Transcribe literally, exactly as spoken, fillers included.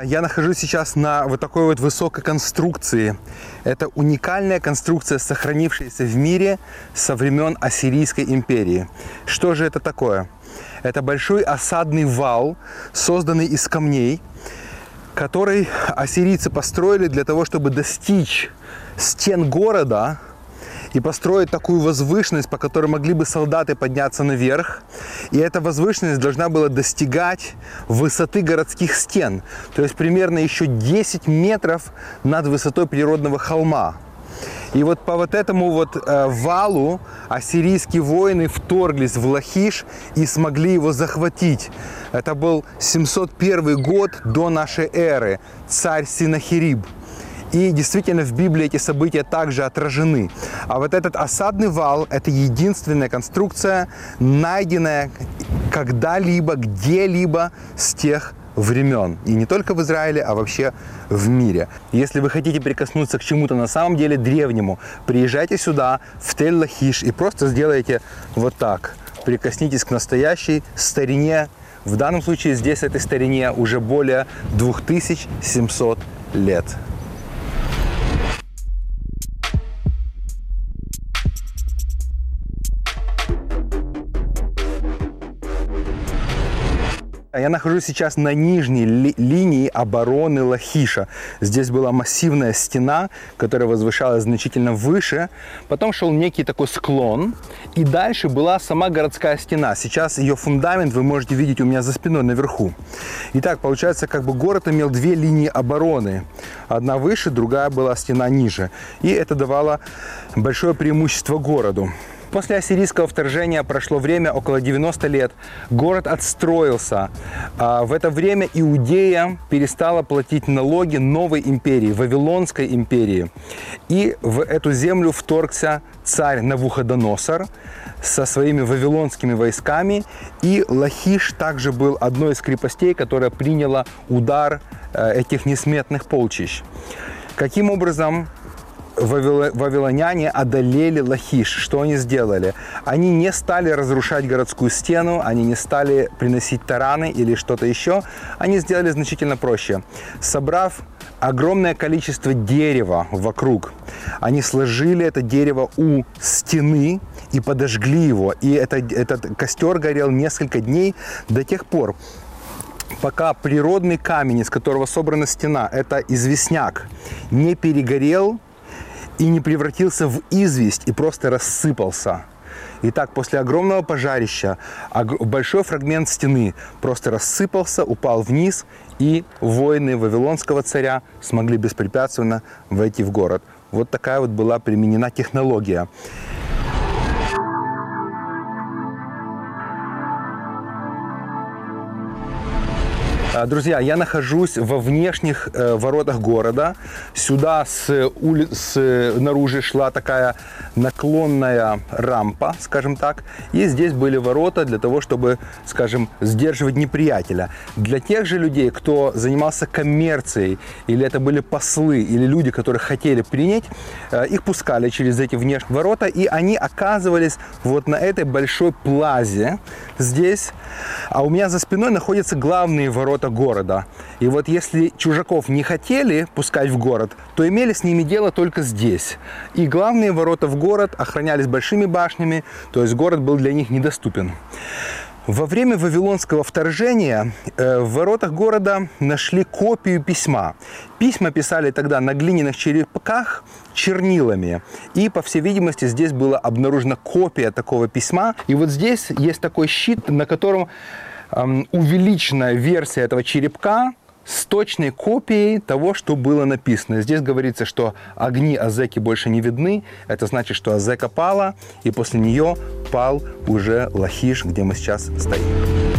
Я нахожусь сейчас на вот такой вот высокой конструкции. Это уникальная конструкция, сохранившаяся в мире со времен Ассирийской империи. Что же это такое? Это большой осадный вал, созданный из камней, который ассирийцы построили для того, чтобы достичь стен города и построить такую возвышенность, по которой могли бы солдаты подняться наверх. И эта возвышенность должна была достигать высоты городских стен, то есть примерно еще десять метров над высотой природного холма. И вот по вот этому вот э, валу ассирийские воины вторглись в Лахиш и смогли его захватить. Это был семьсот первый год до нашей эры, царь Синахириб. И действительно в Библии эти события также отражены. А вот этот осадный вал – это единственная конструкция, найденная когда-либо, где-либо с тех времен. И не только в Израиле, а вообще в мире. Если вы хотите прикоснуться к чему-то на самом деле древнему, приезжайте сюда, в Тель-Лахиш, и просто сделайте вот так. Прикоснитесь к настоящей старине. В данном случае здесь этой старине уже более двух тысяч семисот лет. Я нахожусь сейчас на нижней ли линии обороны Лахиша. Здесь была массивная стена, которая возвышалась значительно выше. Потом шел некий такой склон. И дальше была сама городская стена. Сейчас ее фундамент вы можете видеть у меня за спиной наверху. Итак, получается, как бы город имел две линии обороны. Одна выше, другая была стена ниже. И это давало большое преимущество городу. После ассирийского вторжения прошло время, около девяноста лет. Город отстроился. В это время Иудея перестала платить налоги новой империи, Вавилонской империи. И в эту землю вторгся царь Навуходоносор со своими вавилонскими войсками. И Лахиш также был одной из крепостей, которая приняла удар этих несметных полчищ. Каким образом вавилоняне одолели Лахиш? Что они сделали? Они не стали разрушать городскую стену, они не стали приносить тараны или что-то еще. Они сделали значительно проще. Собрав огромное количество дерева вокруг, они сложили это дерево у стены и подожгли его. И это, этот костер горел несколько дней до тех пор, пока природный камень, из которого собрана стена, это известняк, не перегорел и не превратился в известь и просто рассыпался. Итак, после огромного пожарища большой фрагмент стены просто рассыпался, упал вниз, и воины вавилонского царя смогли беспрепятственно войти в город. Вот такая вот была применена технология. Друзья, я нахожусь во внешних э, воротах города. Сюда с улиц снаружи шла такая наклонная рампа, скажем так. И здесь были ворота для того, чтобы, скажем, сдерживать неприятеля. Для тех же людей, кто занимался коммерцией, или это были послы, или люди, которые хотели принять, э, их пускали через эти внешние ворота, и они оказывались вот на этой большой плазе здесь. А у меня за спиной находятся главные ворота города. И вот если чужаков не хотели пускать в город, то имели с ними дело только здесь. И главные ворота в город охранялись большими башнями, то есть город был для них недоступен. Во время вавилонского вторжения э, в воротах города нашли копию письма. Письма писали тогда на глиняных черепках чернилами. И, по всей видимости, здесь была обнаружена копия такого письма. И вот здесь есть такой щит, на котором э, увеличенная версия этого черепка с точной копией того, что было написано. Здесь говорится, что огни Азеки больше не видны. Это значит, что Азека пала, и после нее пал уже Лахиш, где мы сейчас стоим.